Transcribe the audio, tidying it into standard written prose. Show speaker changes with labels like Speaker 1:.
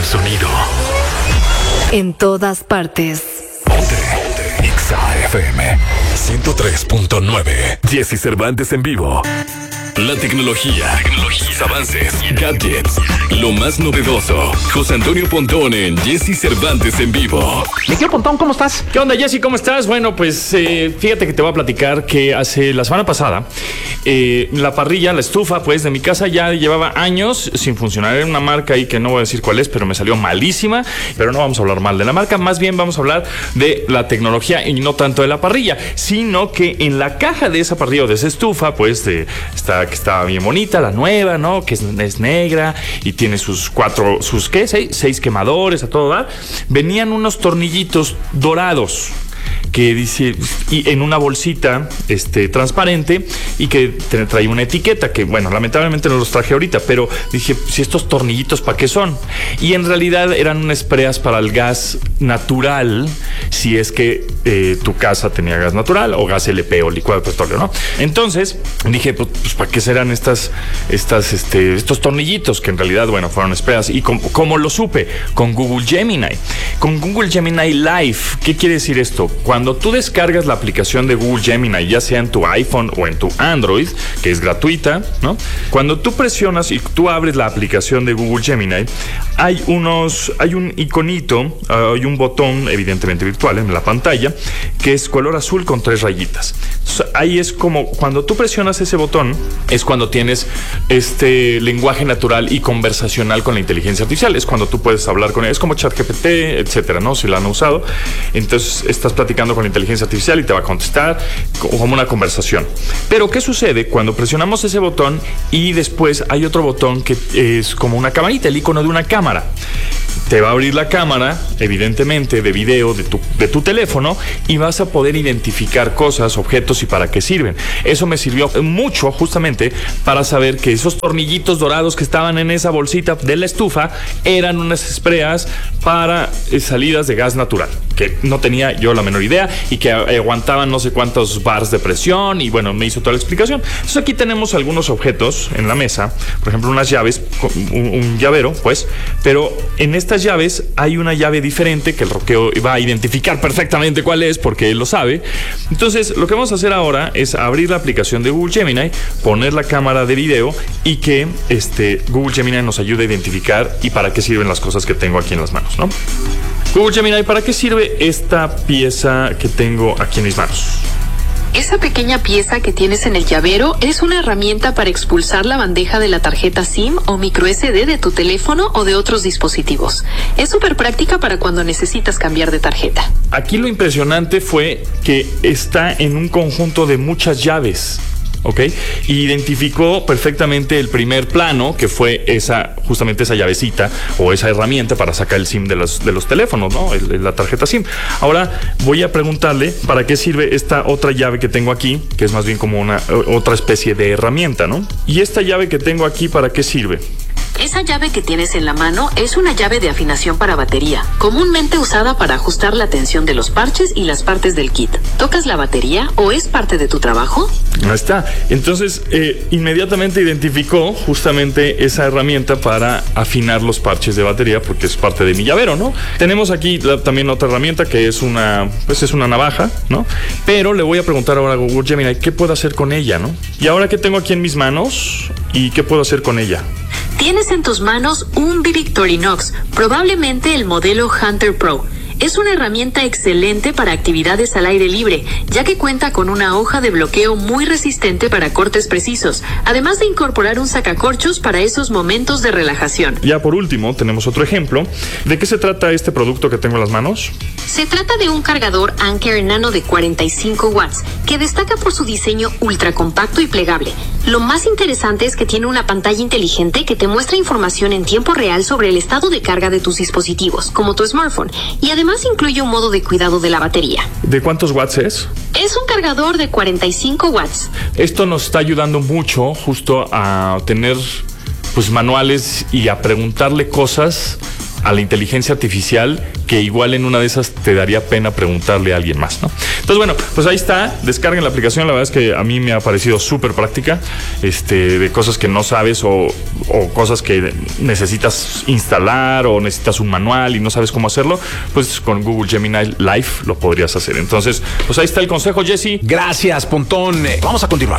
Speaker 1: sonido.
Speaker 2: En todas partes.
Speaker 1: Ponte Exa FM 103.9. Jesse Cervantes en vivo. La tecnología, sus avances, gadgets, lo más novedoso. José Antonio Pontón en Jesse Cervantes en vivo.
Speaker 3: Mi tío Pontón, ¿cómo estás?
Speaker 4: ¿Qué onda, Jesse? ¿Cómo estás? Bueno, pues fíjate que te voy a platicar que hace la semana pasada la parrilla, la estufa, pues de mi casa ya llevaba años sin funcionar. Era una marca ahí que no voy a decir cuál es, pero me salió malísima. Pero no vamos a hablar mal de la marca, más bien vamos a hablar de la tecnología y no tanto de la parrilla, sino que en la caja de esa parrilla o de esa estufa, pues que está bien bonita, la nueva, ¿no? Que es negra y tiene sus seis quemadores a todo dar. Venían unos tornillitos dorados que dice, y en una bolsita transparente, y que trae una etiqueta que, bueno, lamentablemente no los traje ahorita, pero dije, si estos tornillitos, ¿para qué son? Y en realidad eran unas espreas para el gas natural, si es que tu casa tenía gas natural o gas LP o licuado de petróleo, ¿no? Entonces dije, pues ¿para qué serán estos tornillitos? Que en realidad, bueno, fueron espreas. Y ¿cómo lo supe? Con Google Gemini. Con Google Gemini Live. ¿Qué quiere decir esto? Cuando tú descargas la aplicación de Google Gemini, ya sea en tu iPhone o en tu Android, que es gratuita, ¿no? Cuando tú presionas y tú abres la aplicación de Google Gemini, hay un iconito, hay un botón, evidentemente virtual, en la pantalla, que es color azul con 3 rayitas. Entonces, ahí es como, cuando tú presionas ese botón, es cuando tienes este lenguaje natural y conversacional con la inteligencia artificial. Es cuando tú puedes hablar con él. Es como ChatGPT, etcétera, ¿no? Si la han usado. Entonces, estás platicando con la inteligencia artificial y te va a contestar como una conversación. Pero ¿qué sucede cuando presionamos ese botón y después hay otro botón que es como una camarita, el icono de una cámara? Te va a abrir la cámara, evidentemente, de video de tu teléfono, y vas a poder identificar cosas, objetos y para qué sirven. Eso me sirvió mucho justamente para saber que esos tornillitos dorados que estaban en esa bolsita de la estufa eran unas espreas para salidas de gas natural, que no tenía yo la menor idea, y que aguantaban no sé cuántos bars de presión, y bueno, me hizo toda la explicación. Entonces aquí tenemos algunos objetos en la mesa, por ejemplo unas llaves, un llavero, pues, pero en estas llaves hay una llave diferente que el roqueo va a identificar perfectamente cuál es, porque él lo sabe. Entonces lo que vamos a hacer ahora es abrir la aplicación de Google Gemini, poner la cámara de video y que Google Gemini nos ayude a identificar y para qué sirven las cosas que tengo aquí en las manos, ¿no? Google Gemini, ¿para qué sirve esta pieza que tengo aquí en mis manos?
Speaker 5: Esa pequeña pieza que tienes en el llavero es una herramienta para expulsar la bandeja de la tarjeta SIM o micro SD de tu teléfono o de otros dispositivos. Es súper práctica para cuando necesitas cambiar de tarjeta.
Speaker 4: Aquí lo impresionante fue que está en un conjunto de muchas llaves. ¿Ok? Y identificó perfectamente el primer plano, que fue justamente esa llavecita o esa herramienta para sacar el SIM de los teléfonos, ¿no? La tarjeta SIM. Ahora voy a preguntarle para qué sirve esta otra llave que tengo aquí, que es más bien como otra especie de herramienta, ¿no? Y esta llave que tengo aquí, ¿para qué sirve?
Speaker 5: Esa llave que tienes en la mano es una llave de afinación para batería, comúnmente usada para ajustar la tensión de los parches y las partes del kit. ¿Tocas la batería o es parte de tu trabajo?
Speaker 4: Ahí está. Entonces, inmediatamente identificó justamente esa herramienta para afinar los parches de batería, porque es parte de mi llavero, ¿no? Tenemos aquí también otra herramienta que es una navaja, ¿no? Pero le voy a preguntar ahora a Google Gemini qué puedo hacer con ella, ¿no? Y ahora que tengo aquí en mis manos, ¿y qué puedo hacer con ella?
Speaker 5: Tienes en tus manos un Victorinox, probablemente el modelo Hunter Pro. Es una herramienta excelente para actividades al aire libre, ya que cuenta con una hoja de bloqueo muy resistente para cortes precisos, además de incorporar un sacacorchos para esos momentos de relajación.
Speaker 4: Ya por último, tenemos otro ejemplo. ¿De qué se trata este producto que tengo en las manos?
Speaker 5: Se trata de un cargador Anker Nano de 45 watts, que destaca por su diseño ultra compacto y plegable. Lo más interesante es que tiene una pantalla inteligente que te muestra información en tiempo real sobre el estado de carga de tus dispositivos, como tu smartphone, y además incluye un modo de cuidado de la batería.
Speaker 4: ¿De cuántos watts es?
Speaker 5: Es un cargador de 45 watts.
Speaker 4: Esto nos está ayudando mucho justo a tener manuales y a preguntarle cosas a la inteligencia artificial que igual en una de esas te daría pena preguntarle a alguien más, ¿no? Entonces, bueno, pues ahí está, descarguen la aplicación, la verdad es que a mí me ha parecido súper práctica, de cosas que no sabes o cosas que necesitas instalar o necesitas un manual y no sabes cómo hacerlo, pues con Google Gemini Live lo podrías hacer. Entonces, pues ahí está el consejo, Jesse.
Speaker 3: Gracias, Pontón. Vamos a continuar.